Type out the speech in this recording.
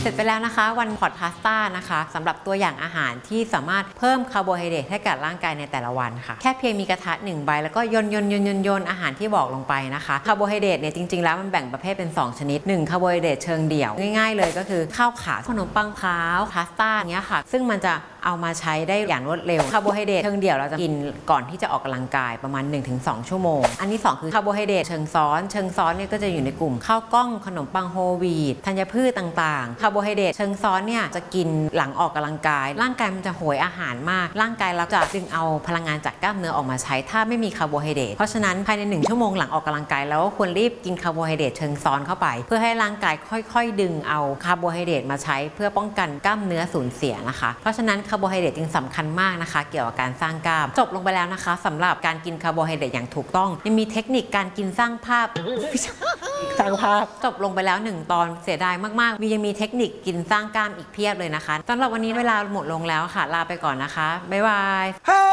เสร็จไปแล้วนะคะวันพอตพาสต้านะคะสำหรับตัวอย่างอาหารที่สามารถเพิ่มคาร์โบไฮเดรตให้กับร่างกายในแต่ละวันค่ะแค่เพียงมีกระทะ1ใบแล้วก็โยนอาหารที่บอกลงไปนะคะคาร์โบไฮเดรตเนี่ยจริงๆแล้วมันแบ่งประเภทเป็น2ชนิด1คาร์โบไฮเดรตเชิงเดี่ยวง่ายๆเลยก็คือข้าวขาวขนมปังขาวพาสต้าอย่างเงี้ยค่ะซึ่งมันจะเอามาใช้ได้อย่างรวดเร็วคาร์โบไฮเดรตเชิงเดี่ยวเราจะกินก่อนที่จะออกกำลังกายประมาณ 1-2 ชั่วโมงอันที่2คือคาร์โบไฮเดรตเชิงซ้อนเนี่ยก็จะอยู่ในกลุ่มข้าวกล้องขนมปังโฮลวีตธัญพืชต่างๆคาร์โบไฮเดรตเชิงซ้อนเนี่ยจะกินหลังออกกำลังกายร่างกายมันจะโหยอาหารมากร่างกายเราจะดึงเอาพลังงานจากกล้ามเนื้อออกมาใช้ถ้าไม่มีคาร์โบไฮเดรตเพราะฉะนั้นภายใน1ชั่วโมงหลังออกกำลังกายแล้วควรรีบกินคาร์โบไฮเดรตเชิงซ้อนเข้าไปเพื่อให้ร่างกายค่อยๆดึงเอาคาร์โบไฮเดรตมาใช้เพื่อป้องกันกล้ามเนื้อสูญเสียนะคะเพราะฉะนั้นคาร์โบไฮเดรตจึงสำคัญมากนะคะเกี่ยวกับการสร้างกล้ามจบลงไปแล้วนะคะสำหรับการกินคาร์โบไฮเดรตอย่างถูกต้องยังมีเทคนิคการกินสร้างภาพจบลงไปแล้ว1ตอนเสียดายมากๆยังมีเทคนิคกินสร้างกล้ามอีกเพียบเลยนะคะสำหรับวันนี้เวลาหมดลงแล้วค่ะลาไปก่อนนะคะบ๊ายบาย